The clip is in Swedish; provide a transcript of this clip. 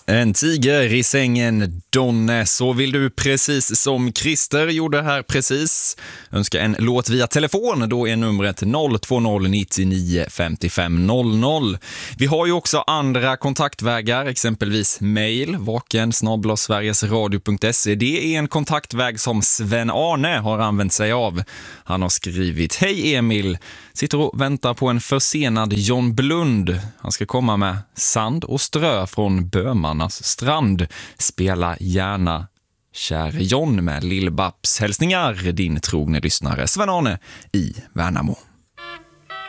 En tiger i sängen, Donne. Så vill du precis som Christer gjorde här precis önska en låt via telefon, då är numret 020 99 55 00. Vi har ju också andra kontaktvägar, exempelvis mail, vaken@sverigesradio.se. Det är en kontaktväg som Sven-Arne har använt sig av. Han har skrivit: Hej Emil, sitter och väntar på en försenad John Blund. Han ska komma med Sand och strö från Bömarnas strand. Spela gärna Käre John med Lill-Babs. Hälsningar, din trogne lyssnare Sven-Arne i Värnamo.